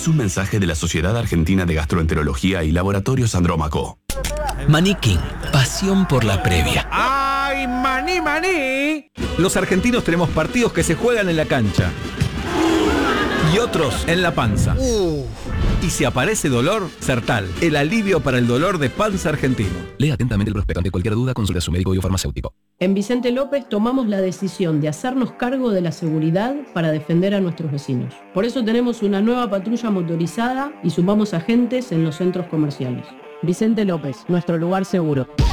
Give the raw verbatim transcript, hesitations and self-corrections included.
es un mensaje de la Sociedad Argentina de Gastroenterología y Laboratorios Andrómaco. Maní King, pasión por la previa. ¡Ay, maní, maní! Los argentinos tenemos partidos que se juegan en la cancha y otros en la panza. Uh. Y si aparece dolor, Sertal, el alivio para el dolor de panza argentino. Lea atentamente el prospecto. Ante cualquier duda, consulte a su médico o farmacéutico. En Vicente López tomamos la decisión de hacernos cargo de la seguridad para defender a nuestros vecinos. Por eso tenemos una nueva patrulla motorizada y sumamos agentes en los centros comerciales. Vicente López, nuestro lugar seguro.